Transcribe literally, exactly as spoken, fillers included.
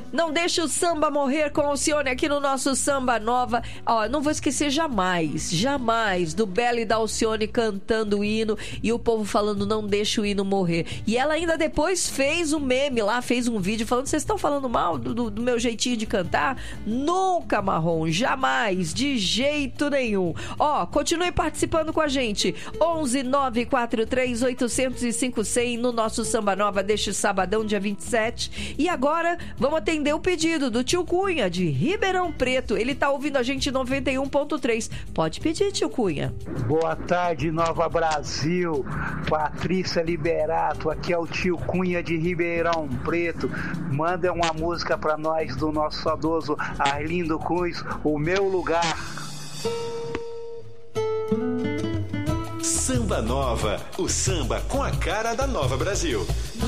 Não deixa o samba morrer com Alcione aqui no nosso Samba Nova. Ó, não vou esquecer jamais, jamais, do Bela e da Alcione cantando o hino e o povo falando não deixa o hino morrer. E ela ainda depois fez um meme lá, fez um vídeo falando, vocês estão falando mal do, do, do meu jeitinho de cantar? Nunca, Marrom, jamais, de jeito nenhum. Ó, continue participando com a gente. onze nove quatro três oito zero cinco zero no nosso Samba Nova deste sabadão, dia vinte e sete. E agora, vamos atender o pedido do tio Cunha, de Ribeirão Preto. Ele tá ouvindo a gente em noventa e um ponto três. Pode pedir, tio Cunha. Boa tarde, Nova Brasil. Patrícia Liberato, aqui é o tio Cunha de Ribeirão Preto. Manda uma música pra nós do nosso saudoso Arlindo Cruz, O Meu Lugar. Samba Nova, o samba com a cara da Nova Brasil.